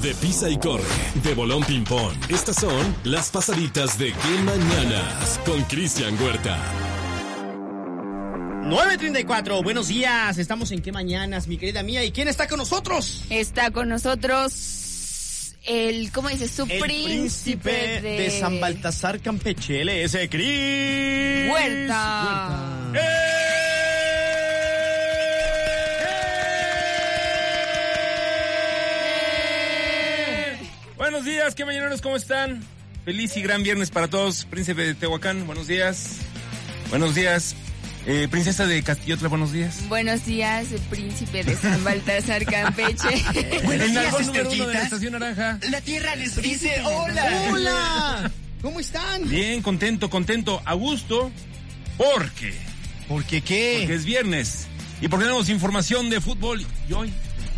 de Pisa y Corre, de Bolón Ping Pong. Estas son las pasaditas de Qué Mañanas con Cristian Huerta. 9:34, buenos días, estamos en Qué Mañanas, mi querida mía. ¿Y quién está con nosotros? Está con nosotros el, ¿cómo dices? Su príncipe de San Baltasar Campeche, él es Cris Huerta. Buenos días, qué mañaneros, ¿cómo están? Feliz y gran viernes para todos, príncipe de Tehuacán, buenos días. Buenos días, princesa de Castillotla, buenos días. Buenos días, príncipe de San Baltasar Campeche. Buenos días, número 1 de la Estación Naranja. La tierra les dice hola. ¡Hola! ¿Cómo están? Bien, contento, a gusto, porque... ¿Por qué qué? Porque es viernes y porque tenemos información de fútbol y hoy